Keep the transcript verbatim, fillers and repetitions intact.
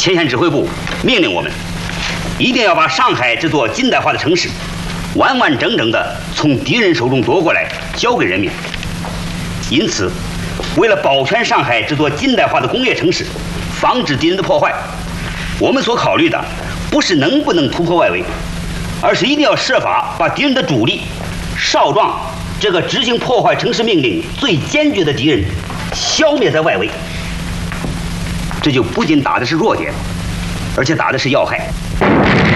前线指挥部命令我们，一定要把上海这座近代化的城市，完完整整地从敌人手中夺过来，交给人民。因此，为了保全上海这座近代化的工业城市，防止敌人的破坏，我们所考虑的不是能不能突破外围，而是一定要设法把敌人的主力少壮这个执行破坏城市命令最坚决的敌人消灭在外围。这就不仅打的是弱点，而且打的是要害。